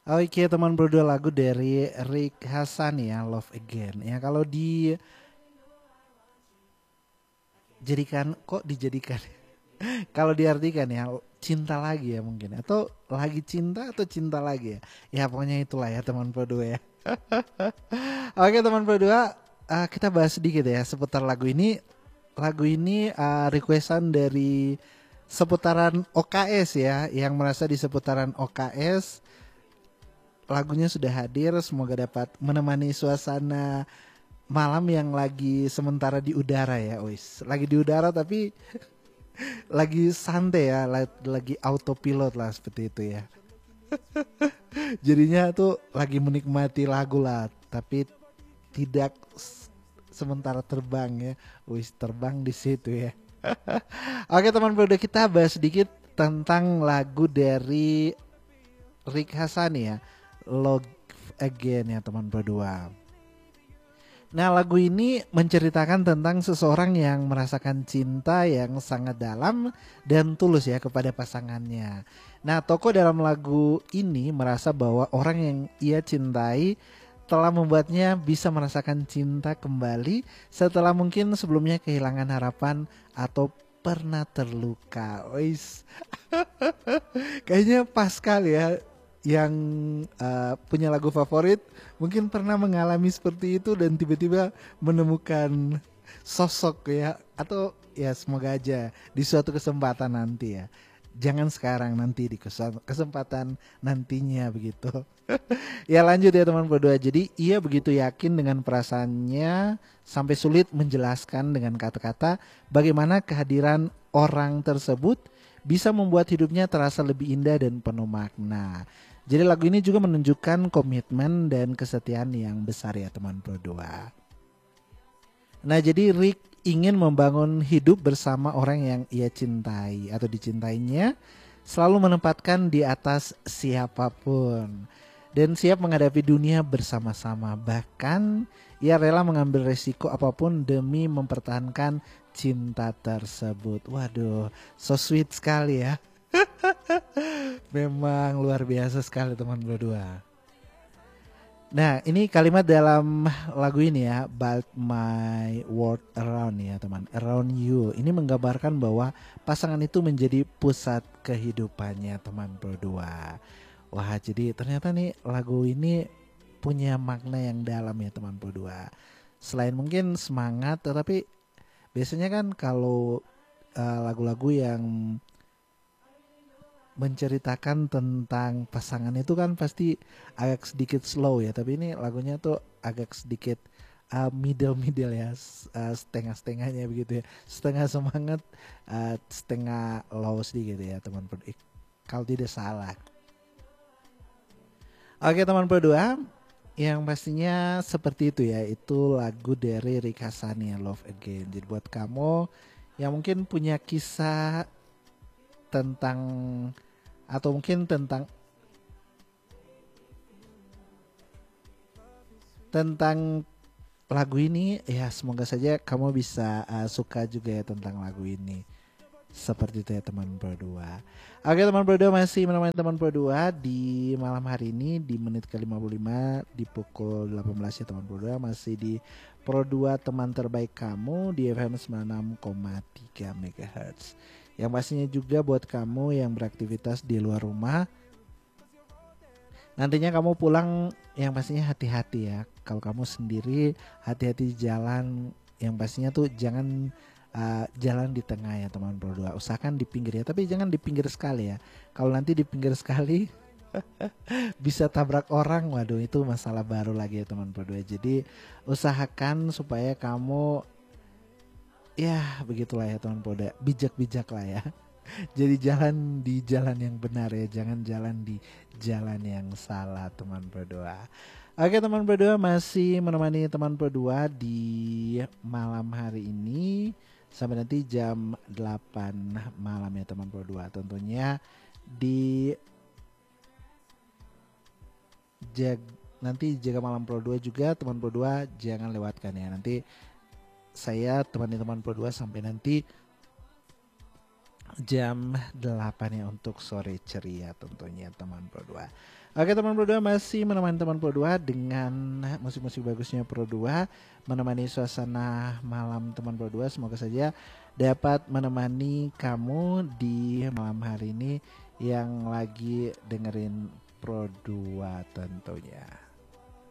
Oke teman berdua, lagu dari Rick Hasan ya, Love Again. Ya kalau dijadikan kalau diartikan ya cinta lagi ya mungkin, atau lagi cinta atau cinta lagi ya. Ya pokoknya itulah ya teman berdua ya. Oke teman berdua, kita bahas sedikit ya seputar lagu ini. Lagu ini requestan dari seputaran OKS ya, yang merasa di seputaran OKS. Lagunya sudah hadir, semoga dapat menemani suasana malam yang lagi sementara di udara ya, wis. Lagi di udara tapi lagi santai ya, lagi autopilot lah seperti itu ya. Jadinya tuh lagi menikmati lagu lah, tapi tidak sementara terbang ya, wis terbang di situ ya. Oke teman bro, kita bahas sedikit tentang lagu dari Rick Hassani ya, Love Again ya teman berdua. Nah lagu ini menceritakan tentang seseorang yang merasakan cinta yang sangat dalam dan tulus ya kepada pasangannya. Nah tokoh dalam lagu ini merasa bahwa orang yang ia cintai telah membuatnya bisa merasakan cinta kembali setelah mungkin sebelumnya kehilangan harapan atau pernah terluka. Wis, kayaknya pas kali ya yang punya lagu favorit mungkin pernah mengalami seperti itu dan tiba-tiba menemukan sosok ya, atau ya semoga aja di suatu kesempatan nanti ya. Jangan sekarang, nanti di kesempatan nantinya begitu. Ya lanjut ya teman berdua. Jadi ia begitu yakin dengan perasaannya sampai sulit menjelaskan dengan kata-kata bagaimana kehadiran orang tersebut bisa membuat hidupnya terasa lebih indah dan penuh makna. Jadi lagu ini juga menunjukkan komitmen dan kesetiaan yang besar ya teman berdua. Nah jadi Rick ingin membangun hidup bersama orang yang ia cintai atau dicintainya, selalu menempatkan di atas siapapun dan siap menghadapi dunia bersama-sama. Bahkan ia rela mengambil resiko apapun demi mempertahankan cinta tersebut. Waduh, so sweet sekali ya. Memang luar biasa sekali teman berdua. Nah, ini kalimat dalam lagu ini ya, Build My World Around ya teman, Around You. Ini menggambarkan bahwa pasangan itu menjadi pusat kehidupannya teman berdua. Wah, jadi ternyata nih lagu ini punya makna yang dalam ya teman berdua. Selain mungkin semangat, tetapi biasanya kan kalau lagu-lagu yang menceritakan tentang pasangan itu kan pasti agak sedikit slow ya, tapi ini lagunya tuh agak sedikit middle ya, setengah-setengahnya begitu ya, setengah semangat, setengah low sedikit ya teman berdua, kalau tidak salah. Oke teman berdua, yang pastinya seperti itu ya, itu lagu dari Rick Hassani, Love Again. Jadi buat kamu yang mungkin punya kisah tentang, atau mungkin tentang lagu ini ya, semoga saja kamu bisa suka juga ya tentang lagu ini. Seperti itu ya teman berdua. Oke teman berdua, masih menemani teman berdua di malam hari ini di menit ke-55 di pukul 18 ya teman berdua, masih di Pro 2 teman terbaik kamu di FM 96,3 MHz. Yang pastinya juga buat kamu yang beraktivitas di luar rumah, nantinya kamu pulang yang pastinya hati-hati ya. Kalau kamu sendiri, hati-hati di jalan. Yang pastinya tuh jangan jalan di tengah ya teman berdua. Usahakan di pinggir ya, tapi jangan di pinggir sekali ya. Kalau nanti di pinggir sekali bisa tabrak orang, waduh itu masalah baru lagi ya teman berdua. Jadi usahakan supaya kamu, ya begitulah ya teman berdua, bijak-bijak lah ya. Jadi jalan di jalan yang benar ya, jangan jalan di jalan yang salah teman berdua. Oke teman berdua, masih menemani teman berdua di malam hari ini sampai nanti jam 8 malam ya teman berdua. Tentunya di nanti jaga malam Pro 2 juga teman Pro 2 jangan lewatkan ya. Nanti saya temani teman Pro 2 sampai nanti jam 8 ya untuk sore ceria tentunya teman Pro 2. Oke teman Pro 2 masih menemani teman Pro 2 dengan musik-musik bagusnya Pro 2, menemani suasana malam teman Pro 2. Semoga saja dapat menemani kamu di malam hari ini yang lagi dengerin Pro 2 tentunya.